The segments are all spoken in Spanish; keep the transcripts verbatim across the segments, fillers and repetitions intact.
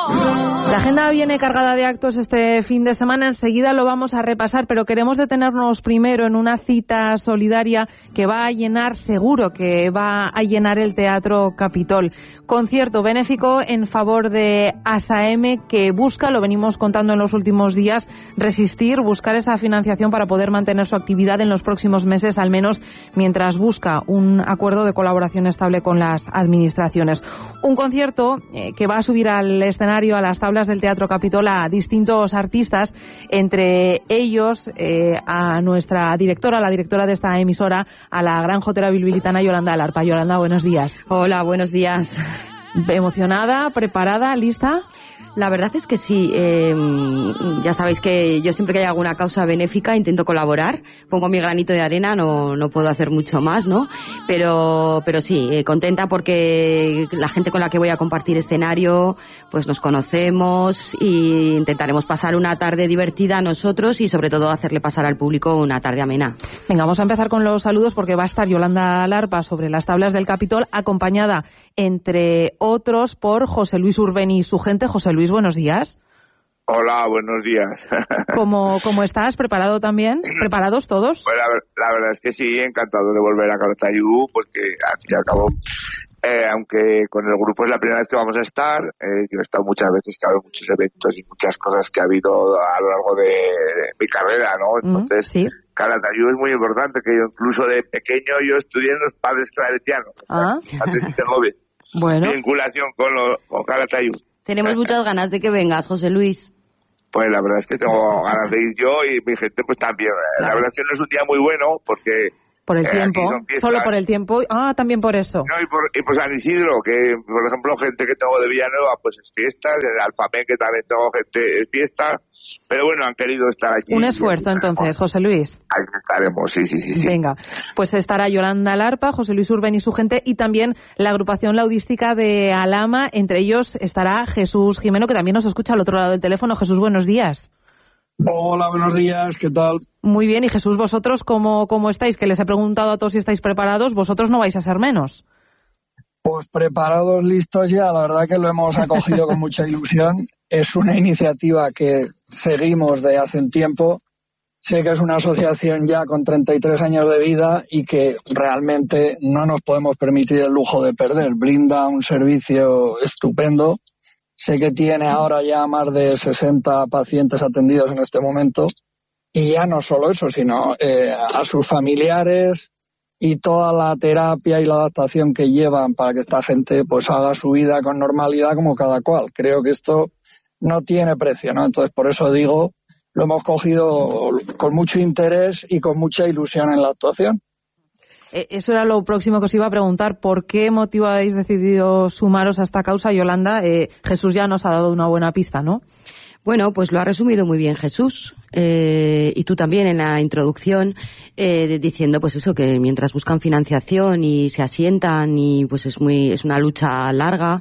La agenda viene cargada de actos este fin de semana, enseguida lo vamos a repasar, pero queremos detenernos primero en una cita solidaria que va a llenar, seguro que va a llenar el Teatro Capitol. Concierto benéfico en favor de A S A M, que busca, lo venimos contando en los últimos días, resistir, buscar esa financiación para poder mantener su actividad en los próximos meses, al menos mientras busca un acuerdo de colaboración estable con las administraciones. Un concierto eh, que va a subir al escenario, a las tablas del Teatro Capitol, a distintos artistas, entre ellos eh, a nuestra directora, la directora de esta emisora, a la gran jotera bilbilitana Yolanda Alarpa. Yolanda, buenos días. Hola, buenos días. ¿Emocionada, preparada, lista? La verdad es que sí. Eh, ya sabéis que yo siempre que hay alguna causa benéfica intento colaborar, pongo mi granito de arena, no no puedo hacer mucho más, ¿no? Pero pero sí, eh, contenta porque la gente con la que voy a compartir escenario, pues nos conocemos y intentaremos pasar una tarde divertida a nosotros y sobre todo hacerle pasar al público una tarde amena. Venga, vamos a empezar con los saludos porque va a estar Yolanda Alarpa sobre las tablas del Capitol, acompañada, entre otros, por José Luis Urbeni y su gente. José Luis, buenos días. Hola, buenos días. ¿Cómo, cómo estás? ¿Preparado también? ¿Preparados todos? Pues la, la verdad es que sí, encantado de volver a Calatayud, porque al fin y al cabo, eh, aunque con el grupo es la primera vez que vamos a estar, eh, yo he estado muchas veces, que ha habido muchos eventos y muchas cosas que ha habido a lo largo de, de mi carrera, ¿no? Entonces, mm, sí. Calatayud es muy importante, que yo incluso de pequeño yo estudié en los padres claretianos, ah. antes de joven. Bueno. Vinculación con, lo, con Calatayud. Tenemos muchas ganas de que vengas, José Luis. Pues la verdad es que tengo ganas de ir yo y mi gente pues también. Claro. La verdad es que no es un día muy bueno porque... Por el eh, tiempo, solo por el tiempo. Ah, también por eso. No, y por, y por San Isidro, que por ejemplo gente que tengo de Villanueva pues es fiestas, el Alfamén que también tengo gente es fiesta. Pero bueno, han querido estar aquí. Un esfuerzo entonces, José Luis. Ahí estaremos, sí, sí, sí, sí. Venga, pues estará Yolanda Alarpa, José Luis Urben y su gente, y también la agrupación laudística de Alhama. Entre ellos estará Jesús Jimeno, que también nos escucha al otro lado del teléfono. Jesús, buenos días. Hola, buenos días, ¿qué tal? Muy bien, y Jesús, vosotros, ¿cómo, cómo estáis? Que les he preguntado a todos si estáis preparados, vosotros no vais a ser menos. Pues preparados, listos ya, la verdad que lo hemos acogido con mucha ilusión. Es una iniciativa que seguimos de hace un tiempo. Sé que es una asociación ya con treinta y tres años de vida y que realmente no nos podemos permitir el lujo de perder. Brinda un servicio estupendo. Sé que tiene ahora ya más de sesenta pacientes atendidos en este momento. Y ya no solo eso, sino eh, a sus familiares y toda la terapia y la adaptación que llevan para que esta gente pues haga su vida con normalidad como cada cual. Creo que esto no tiene precio, ¿no? Entonces, por eso digo, lo hemos cogido con mucho interés y con mucha ilusión en la actuación. Eso era lo próximo que os iba a preguntar. ¿Por qué motivo habéis decidido sumaros a esta causa, Yolanda? Eh, Jesús ya nos ha dado una buena pista, ¿no? Bueno, pues lo ha resumido muy bien Jesús, eh, y tú también en la introducción, eh, diciendo pues eso, que mientras buscan financiación y se asientan y pues es muy, es una lucha larga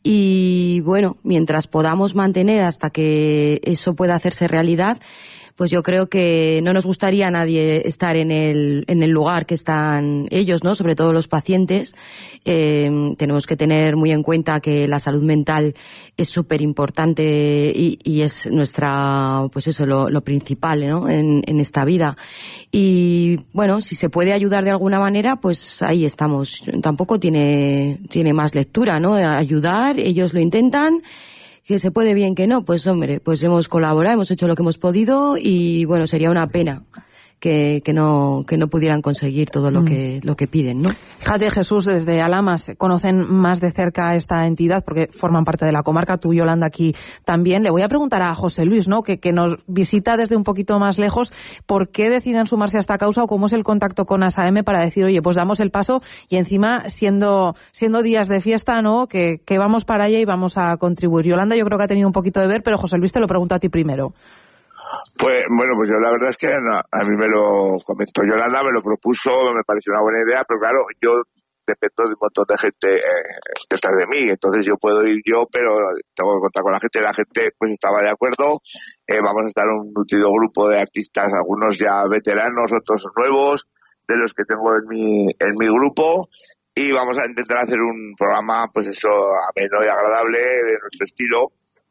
y bueno, mientras podamos mantener hasta que eso pueda hacerse realidad, pues yo creo que no nos gustaría a nadie estar en el, en el lugar que están ellos, ¿no? Sobre todo los pacientes. Eh, tenemos que tener muy en cuenta que la salud mental es súper importante y, y es nuestra, pues eso, lo, lo principal, ¿no? En, en esta vida. Y bueno, si se puede ayudar de alguna manera, pues ahí estamos. Tampoco tiene, tiene más lectura, ¿no? Ayudar, ellos lo intentan. Que se puede bien que no, pues hombre, pues hemos colaborado, hemos hecho lo que hemos podido y bueno, sería una pena que, que no, que no pudieran conseguir todo lo que, lo que piden, ¿no? Fíjate, Jesús, desde Alamas conocen más de cerca esta entidad porque forman parte de la comarca, tú, Yolanda, aquí también. Le voy a preguntar a José Luis, ¿no? Que, que nos visita desde un poquito más lejos, ¿por qué deciden sumarse a esta causa o cómo es el contacto con A S A M para decir, oye, pues damos el paso y encima siendo, siendo días de fiesta, ¿no? Que, que vamos para allá y vamos a contribuir. Yolanda, yo creo que ha tenido un poquito de ver, pero José Luis, te lo pregunto a ti primero. Pues bueno, pues yo la verdad es que no, a mí me lo comentó Yolanda, me lo propuso, me pareció una buena idea, pero claro, yo dependo de un montón de gente eh, detrás de mí, entonces yo puedo ir yo, pero tengo que contar con la gente, la gente pues estaba de acuerdo, eh, vamos a estar un nutrido grupo de artistas, algunos ya veteranos, otros nuevos, de los que tengo en mi, en mi grupo, y vamos a intentar hacer un programa, pues eso, ameno y agradable, de nuestro estilo,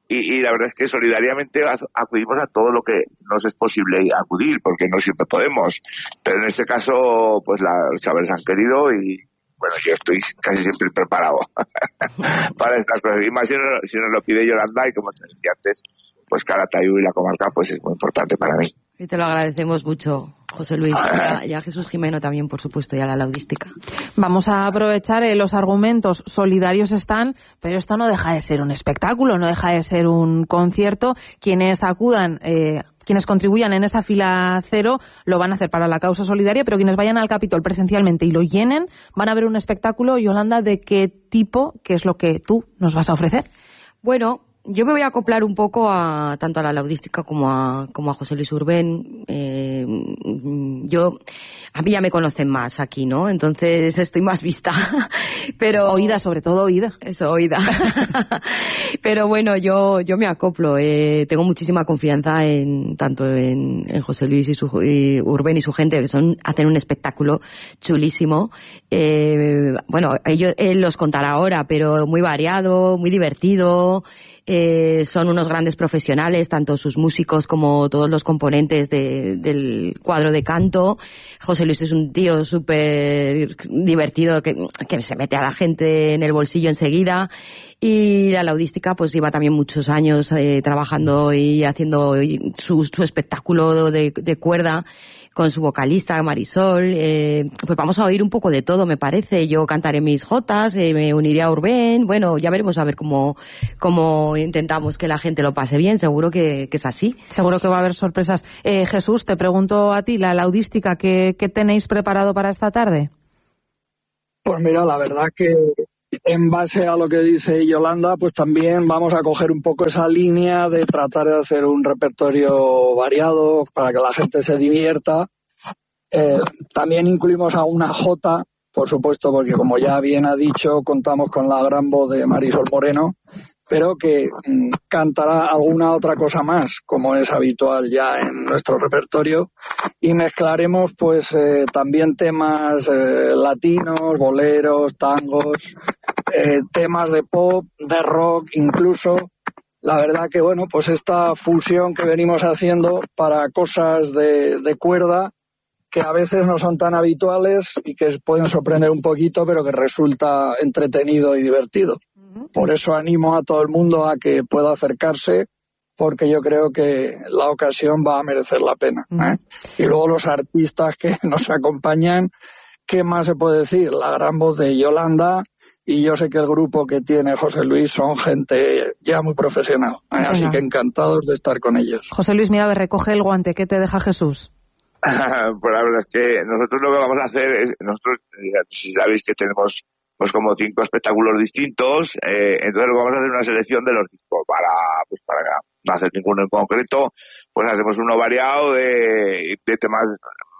y, y la verdad es que solidariamente acudimos a todo lo que nos es posible acudir, porque no siempre podemos, pero en este caso pues la, los chavales han querido y bueno, yo estoy casi siempre preparado para estas cosas, y más si nos, si nos lo pide Yolanda, y como te decía antes, pues Calatayud y la comarca pues es muy importante para mí. Y te lo agradecemos mucho, José Luis, y a, y a Jesús Jimeno también, por supuesto, y a la Laudística. Vamos a aprovechar eh, los argumentos solidarios están, pero esto no deja de ser un espectáculo, no deja de ser un concierto. Quienes acudan, eh, quienes contribuyan en esa fila cero, lo van a hacer para la causa solidaria, pero quienes vayan al Capitol presencialmente y lo llenen, van a ver un espectáculo. Yolanda, ¿de qué tipo, qué es lo que tú nos vas a ofrecer? Bueno, yo me voy a acoplar un poco a tanto a la Laudística como a como a José Luis Urbén. Eh, yo a mí ya me conocen más aquí, ¿no? Entonces estoy más vista. Pero oída, sobre todo oída. Eso, oída. Pero bueno, yo yo me acoplo. Eh, tengo muchísima confianza en tanto en, en José Luis y su y Urbén y su gente, que son hacen un espectáculo chulísimo. Eh, bueno, ellos él los contará ahora, pero muy variado, muy divertido. Eh, son unos grandes profesionales, tanto sus músicos como todos los componentes de, del cuadro de canto. José Luis es un tío súper divertido que, que se mete a la gente en el bolsillo enseguida. Y la Laudística pues lleva también muchos años eh, trabajando y haciendo su, su espectáculo de, de cuerda con su vocalista Marisol. Eh, pues vamos a oír un poco de todo, me parece. Yo cantaré mis jotas, eh, me uniré a Urbén. Bueno, ya veremos a ver cómo, cómo intentamos que la gente lo pase bien. Seguro que, que es así. Seguro que va a haber sorpresas. Eh, Jesús, te pregunto a ti, la Laudística, ¿qué, qué tenéis preparado para esta tarde? Pues mira, la verdad que en base a lo que dice Yolanda, pues también vamos a coger un poco esa línea de tratar de hacer un repertorio variado para que la gente se divierta. Eh, también incluimos a una jota, por supuesto, porque como ya bien ha dicho, contamos con la gran voz de Marisol Moreno, pero que mm, cantará alguna otra cosa más, como es habitual ya en nuestro repertorio, y mezclaremos pues eh, también temas eh, latinos, boleros, tangos, eh, temas de pop, de rock incluso. La verdad que bueno, pues esta fusión que venimos haciendo para cosas de, de cuerda, que a veces no son tan habituales y que pueden sorprender un poquito, pero que resulta entretenido y divertido. Por eso animo a todo el mundo a que pueda acercarse, porque yo creo que la ocasión va a merecer la pena, ¿eh? Y luego los artistas que nos acompañan, ¿qué más se puede decir? La gran voz de Yolanda, y yo sé que el grupo que tiene José Luis son gente ya muy profesional, ¿eh? Así que encantados de estar con ellos. José Luis, mira, recoge el guante, ¿qué te deja Jesús? Pues la verdad es que nosotros lo que vamos a hacer es, nosotros, si sabéis que tenemos pues como cinco espectáculos distintos, eh, entonces vamos a hacer una selección de los discos para, pues para no hacer ninguno en concreto, pues hacemos uno variado de, de temas.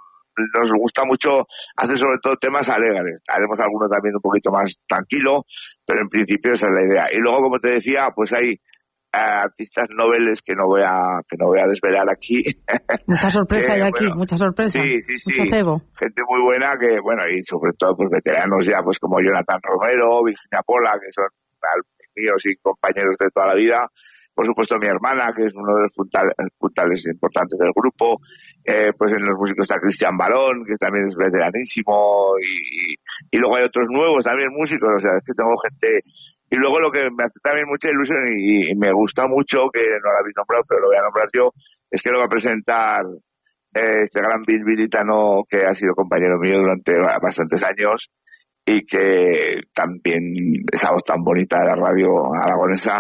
Nos gusta mucho hacer sobre todo temas alegres, haremos algunos también un poquito más tranquilo, pero en principio esa es la idea. Y luego, como te decía, pues hay eh, artistas noveles que no voy a que no voy a desvelar aquí. Mucha sorpresa hay aquí, bueno, mucha sorpresa. Sí, sí, sí. Mucho cebo. Gente muy buena que, bueno, y sobre todo pues veteranos ya, pues como Jonathan Romero, Virginia Pola, que son tal, míos y compañeros de toda la vida. Por supuesto, mi hermana, que es uno de los puntales, puntales importantes del grupo. Eh, pues en los músicos está Cristian Barón, que también es veteranísimo. Y, y luego hay otros nuevos también músicos. O sea, es que tengo gente. Y luego lo que me hace también mucha ilusión y, y me gusta mucho, que no lo habéis nombrado, pero lo voy a nombrar yo, es que lo va a presentar eh, este gran bilbilitano que ha sido compañero mío durante bastantes años y que también esa voz tan bonita de la radio aragonesa,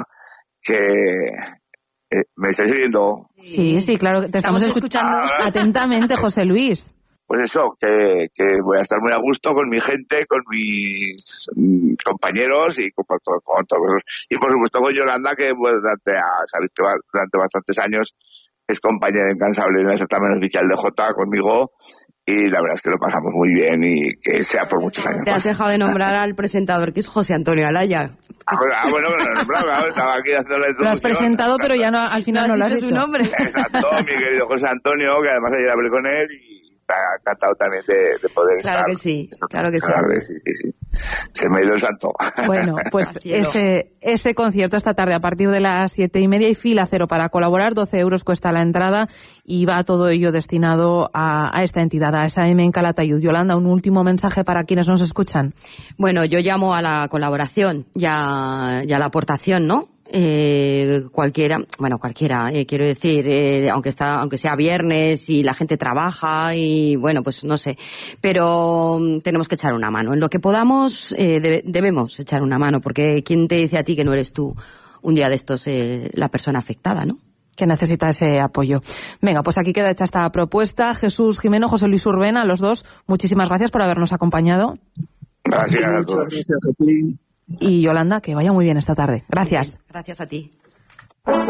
que eh, ¿me estáis oyendo? Sí, sí, claro, te estamos, estamos escuchando atentamente, José Luis. Pues eso, que, que voy a estar muy a gusto con mi gente, con mis mm, compañeros y con, con, con todos. Y por supuesto con Yolanda, que pues, durante, sabéis que durante bastantes años es compañera incansable en el certamen oficial de Jota conmigo. Y la verdad es que lo pasamos muy bien y que sea por muchos años. Te has dejado de nombrar al presentador, que es José Antonio Alaya. Ah, bueno, bueno, no, claro, estaba aquí haciendo la introducción. Lo has presentado, pero ya no, al final no, no lo has dicho. Su nombre. Exacto, mi querido José Antonio, que además ayer hablé con él y encantado también de, de poder claro estar. Que sí, claro que sí, claro que sí. sí, sí. Se me ha ido el santo. Bueno, pues ese, ese concierto esta tarde a partir de las siete y media y fila cero para colaborar, doce euros cuesta la entrada y va todo ello destinado a, a esta entidad, a esa M en Calatayud. Yolanda, un último mensaje para quienes nos escuchan. Bueno, yo llamo a la colaboración y a, y a la aportación, ¿no? Eh, cualquiera, bueno, cualquiera, eh, quiero decir, eh, aunque está, aunque sea viernes y la gente trabaja y bueno, pues no sé, pero um, tenemos que echar una mano. En lo que podamos, eh, debe, debemos echar una mano, porque ¿quién te dice a ti que no eres tú un día de estos eh, la persona afectada, ¿no? Que necesita ese apoyo. Venga, pues aquí queda hecha esta propuesta. Jesús Jimeno, José Luis Urbena, los dos, muchísimas gracias por habernos acompañado. Gracias a todos. Y Yolanda, que vaya muy bien esta tarde. Gracias. Gracias a ti.